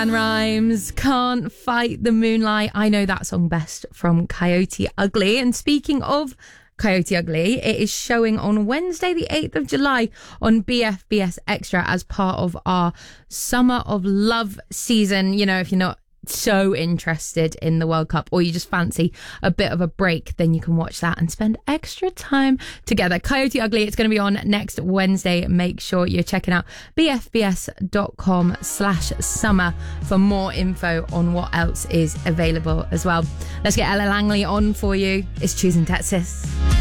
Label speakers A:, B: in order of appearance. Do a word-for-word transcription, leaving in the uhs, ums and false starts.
A: And Rhymes, Can't Fight the Moonlight. I know that song best from Coyote Ugly. And speaking of Coyote Ugly, it is showing on Wednesday the eighth of July on B F B S Extra as part of our Summer of Love season. You know, if you're not so interested in the World Cup or you just fancy a bit of a break, then you can watch that and spend extra time together. Coyote Ugly, it's going to be on next Wednesday. Make sure you're checking out bfbs.com slash summer for more info on what else is available as well. Let's get Ella Langley on for you. It's Choosing Texas.